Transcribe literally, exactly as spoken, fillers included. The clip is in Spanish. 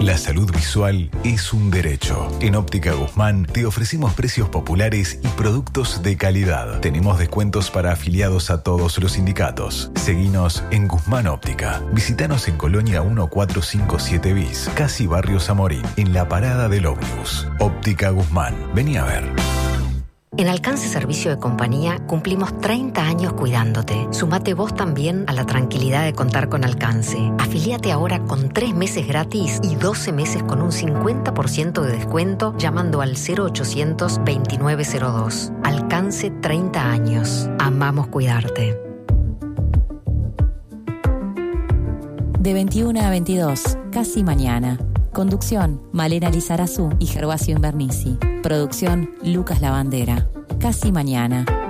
La salud visual es un derecho. En Óptica Guzmán te ofrecemos precios populares y productos de calidad. Tenemos descuentos para afiliados a todos los sindicatos. Seguinos en Guzmán Óptica. Visítanos en Colonia mil cuatrocientos cincuenta y siete bis, casi Barrio Zamorín, en la parada del ómnibus. Óptica Guzmán. Vení a ver. En Alcance Servicio de Compañía cumplimos treinta años cuidándote. Sumate vos también a la tranquilidad de contar con Alcance. Afiliate ahora con tres meses gratis y doce meses con un cincuenta por ciento de descuento llamando al cero ochocientos veintinueve cero dos. Alcance treinta años. Amamos cuidarte. De veintiuna a veintidós, casi mañana. Conducción, Malena Lizarazu y Gervasio Invernici. Producción, Lucas Lavandera. Casi mañana.